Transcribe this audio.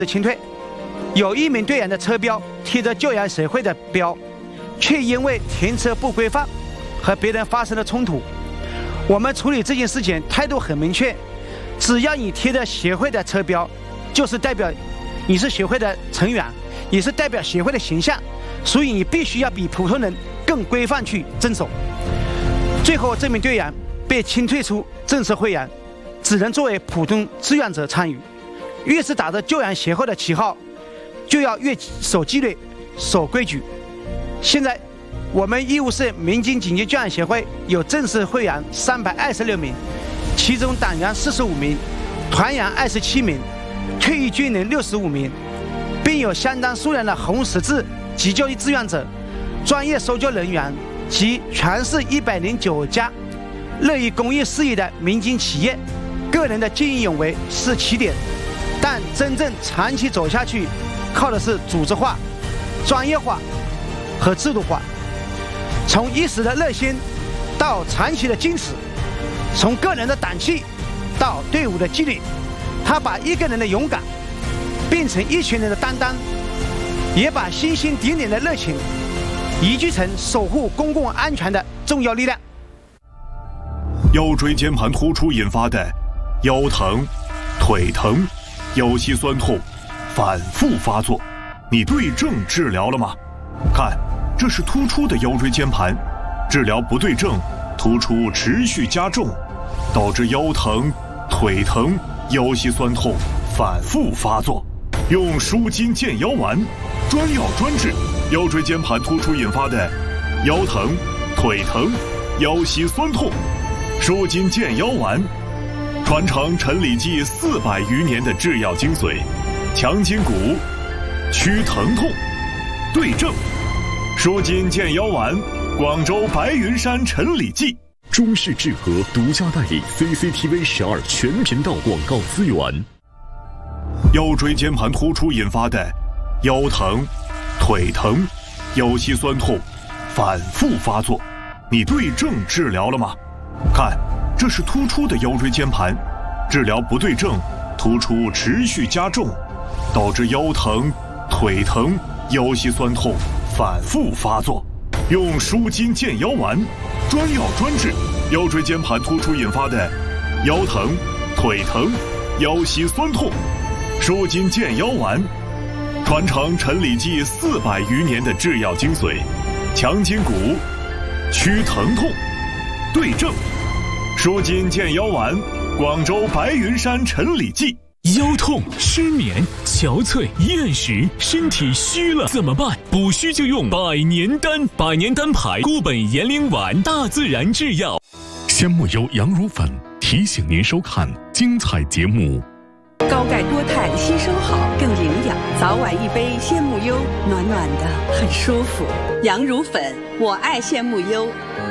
清退。有一名队员的车标贴着救援协会的标，却因为停车不规范和别人发生了冲突。我们处理这件事情态度很明确，只要你贴着协会的车标，就是代表你是协会的成员，也是代表协会的形象，所以你必须要比普通人更规范去遵守。最后这名队员被清退出正式会员，只能作为普通志愿者参与。越是打着救援协会的旗号，就要越守纪律、守规矩。现在我们义乌市民警紧急救援协会有正式会员326名，其中党员45名，团员27名，退役军人65名，并有相当数量的红十字急救志愿者、专业搜救人员及全市109家乐于公益事业的民间企业。个人的见义勇为是起点，但真正长期走下去，靠的是组织化、专业化和制度化。从一时的热心到长期的坚持，从个人的胆气到队伍的纪律，他把一个人的勇敢变成一群人的担当，也把星星点点的热情凝聚成守护公共安全的重要力量。 腰椎间盘突出引发的腰疼、腿疼、腰膝酸痛反复发作，你对症治疗了吗？看，这是突出的腰椎间盘，治疗不对症，突出持续加重，导致腰疼、腿疼、腰膝酸痛反复发作。用舒筋健腰丸，专药专治腰椎间盘突出引发的腰疼、腿疼、腰膝酸痛。舒筋健腰丸传承陈李济400余年的制药精髓，强筋骨，祛疼痛，对症。舒筋健腰丸，广州白云山陈李济。 中视智和独家代理 CCTV 12全频道广告资源。 腰椎间盘突出引发的腰疼、腿疼、腰膝酸痛反复发作，你对症治疗了吗？看，这是突出的腰椎间盘，治疗不对症，突出持续加重，导致腰疼、腿疼、腰膝酸痛反复发作。用舒筋健腰丸，专药专治腰椎间盘突出引发的腰疼、腿疼、腰膝酸痛。舒筋健腰丸传承陈李济400余年的制药精髓，强筋骨，祛疼痛，对症。舒筋健腰丸，广州白云山陈李济。 腰痛、失眠、憔悴、厌食，身体虚了怎么办？补虚就用百年丹，百年丹牌固本延龄丸，大自然制药。 鲜木优羊乳粉提醒您收看精彩节目。 高钙多碳吸收好，更营养。早晚一杯鲜木优，暖暖的，很舒服。羊乳粉，我爱鲜木优。